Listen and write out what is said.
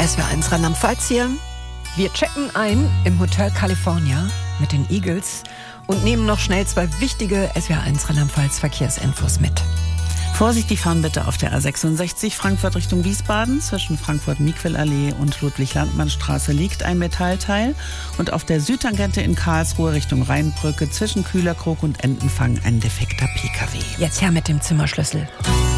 SWR1 Rheinland-Pfalz hier. Wir checken ein im Hotel California mit den Eagles und nehmen noch schnell 2 wichtige SWR1 Rheinland-Pfalz Verkehrsinfos mit. Vorsichtig fahren bitte auf der A66 Frankfurt Richtung Wiesbaden. Zwischen Frankfurt-Miquel-Allee und Ludwig-Landmann-Straße liegt ein Metallteil. Und auf der Südtangente in Karlsruhe Richtung Rheinbrücke zwischen Kühlerkrog und Entenfang ein defekter PKW. Jetzt her mit dem Zimmerschlüssel.